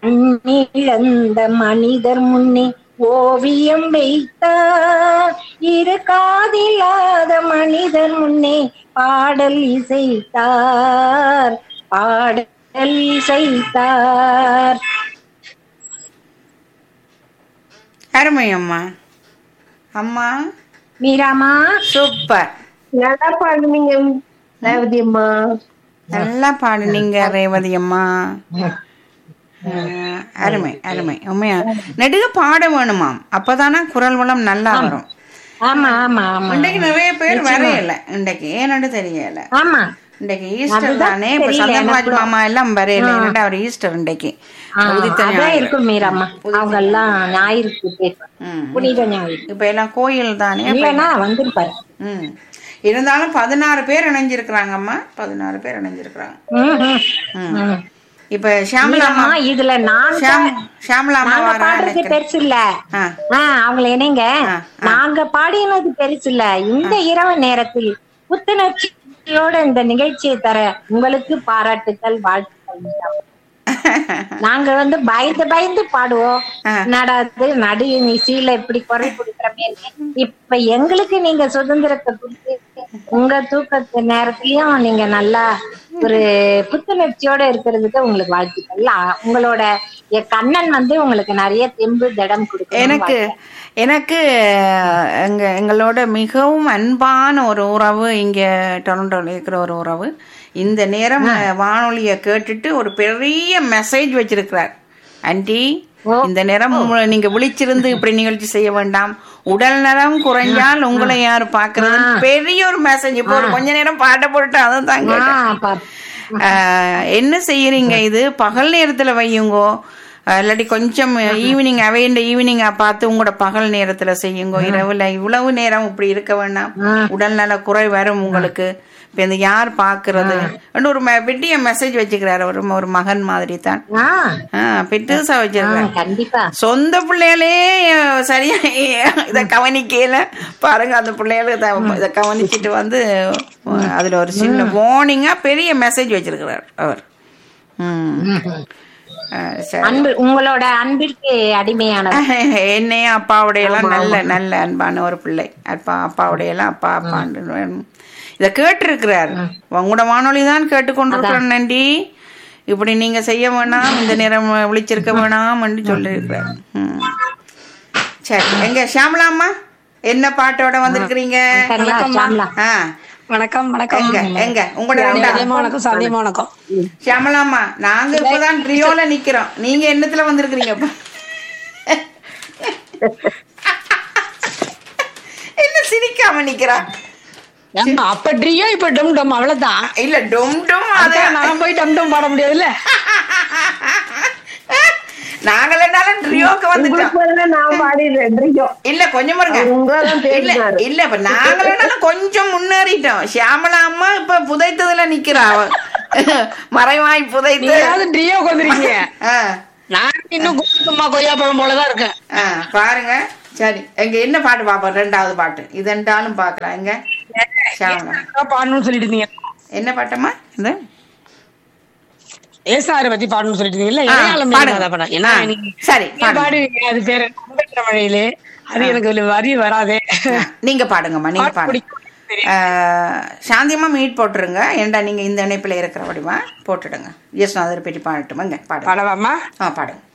கண்ணிழந்த மனிதர் முன்னே ஓவியம் வைத்தார். இரு காதில்லாத மனிதர் முன்னே பாடல் இசைத்தார். பாடல் இசைத்தார். அருமை அம்மா. அம்மா மீராமா சூப்பர். நல்லா பாடுனீங்க ரேவதி அம்மா. நல்லா பாடுனீங்க ரேவதி அம்மா. அருமை அருமை. உண்மையா நெடுக பாட வேணுமாம், அப்பதானா குரல் வளம் நல்லா வரும். ஆமா ஆமா ஆமா. இன்றைக்கு நிறைய பேர் வரையல, இன்றைக்கு ஏன்னு தெரியல. ஆமா இன்றைக்கு ஈஸ்டர் தானே, இப்ப சந்திரராஜ் மாமா எல்லாம் வரையல. என்னடா அவர் ஈஸ்டர் இன்றைக்கு இருக்கும் மீராமா. அவங்க எல்லாம் ஞாயிற்கு புனித ஞாயிறு. இப்ப எல்லாம் கோயில் தானே வந்திருப்பாரு. இருந்தாலும் 16 பேர் இணைஞ்சிருக்கிறாங்கம்மா. 16 பேர் இணைஞ்சிருக்கிறாங்க. இப்ப ஷியாமலாமா இதுல ஷியாமலாமா பாடுறது பெருசு இல்ல. அவங்கள இணைங்க. நாங்க பாடினது பெருசு இல்ல. இந்த இரவு நேரத்தில் புத்துணர்ச்சியோட இந்த நிகழ்ச்சியை தர உங்களுக்கு பாராட்டுக்கள், வாழ்த்துக்கள். நாங்க பயந்து பயந்து பாடுவோம். நடாது நடு இசையில இப்படி குரல் கொடுக்குறமே. இப்ப எங்களுக்கு நீங்க சுதந்திரத்தை கொடுத்து உங்க தூக்கத்து நேரத்திலயும் நீங்க நல்லா ஒரு புத்துணர்ச்சியோட இருக்கிறதுக்கு உங்களுக்கு வாழ்த்துக்கள். உங்களோட கண்ணன் உங்களுக்கு நிறைய தெம்பு திடம் கொடுக்கும். எனக்கு எங்களோட மிகவும் அன்பான ஒரு உறவு, இங்க டொரண்டோல இருக்கிற ஒரு உறவு, இந்த நேரம் வானொலியை கேட்டுட்டு ஒரு பெரிய மெசேஜ் வச்சிருக்கிறார். ஆண்டி, இந்த நேரம் நீங்க விழிச்சிருந்து இப்படி நிகழ்ச்சி செய்ய வேண்டாம், உடல் நலம் குறைஞ்சால் உங்களை யாரு பாக்குறது, பெரிய ஒரு மெசேஜ். இப்போ ஒரு கொஞ்ச நேரம் பாட்ட போட்டு அதான் தாங்க. என்ன செய்யறீங்க, இது பகல் நேரத்துல வையுங்கோ, இல்லாட்டி கொஞ்சம் ஈவினிங் அவைண்ட ஈவினிங்கா பார்த்து உங்களோட பகல் நேரத்துல செய்யுங்க. இரவுல இவ்வளவு நேரம் இப்படி இருக்க வேண்டாம், உடல் நல குறை வரும் உங்களுக்கு. இப்ப இந்த யார் பாக்குறது ஒரு பெட்டிய மெசேஜ் வச்சுக்கிறாரு. ஒரு மகன் மாதிரி தான் பெருசா வச்சிருக்காரு. சொந்த பிள்ளைகளே சரியா இத கவனிக்கல பாருங்க. அந்த பிள்ளைகளுக்கு இத கவனிச்சுட்டு அதுல ஒரு சின்ன வார்னிங்கா பெரிய மெசேஜ் வச்சிருக்கிறார் அவர். உங்களோட அன்பிற்கு அடிமையான என்னைய அப்பாவுடைய எல்லாம் நல்ல நல்ல அன்பான ஒரு பிள்ளை. அப்பாவுடைய எல்லாம் அப்பா அப்பான்னு இத கேட்டு இருக்கிறார். உங்களோட வானொலி தான் கேட்டுக்கொண்டிருக்கிறேன் நண்டி, இப்படி நீங்க செய்ய வேணாம், இந்த நேரம் விழிச்சிருக்க வேணாம் என்று சொல்லி இருக்கிறார். சரி, எங்க ஷியாமலாமா என்ன பாட்டோட வந்திருக்கிறீங்க? வணக்கம் வணக்கம். எங்க உங்களோட வணக்கம் ஷியாமலாமா, நாங்க இப்பதான் ட்ரியோல நிக்கிறோம், நீங்க என்னத்துல வந்திருக்கிறீங்க? என்ன சிரிக்காம நிக்கிறா? அப்ப ட்ரியோ இப்ப டம் டம் அவ்வளவுதான். இல்ல டம் டம் நான் போய் டம் டம் பாட முடியாதுல்ல. நாங்களும் ட்ரியோக்கு வந்துட்டோம். இல்ல கொஞ்சம் இல்ல இப்ப நாங்களும் கொஞ்சம் முன்னேறிட்டோம். ஷியாமலா அம்மா இப்ப புதைத்ததுல நிக்கிறா, மறைவாய் புதைத்து ட்ரியோக்கு வந்துருக்கீங்க. நான் இன்னும் சும்மா கொய்யாப்பழம் போலதான் இருக்கேன். பாருங்க. சரி, எங்க என்ன பாட்டு பாப்போம்? 2வது பாட்டு இது என்றாலும் பாக்கலாம். எங்க பாடணும்னு சொல்லிட்டு இருந்தீங்க. என்ன பாட்டம்மா? இந்த ஏசாரை பத்தி பாடணும்னு சொல்லிட்டு இருந்தீங்கல்ல. சரி பாடு. அது பேரு மழையிலே. அது எனக்கு வரி வராதே. நீங்க பாடுங்கம்மா, நீங்க பாடுங்க. சாந்தியமா மீட் போட்டுருங்க. ஏண்டா நீங்க இந்த இணைப்புல இருக்கிற வடிவா போட்டுடுங்க. ஜெஸ்நாதர் பற்றி பாடட்டுமா? பாடுங்க. பாடவாமா? பாடுங்க.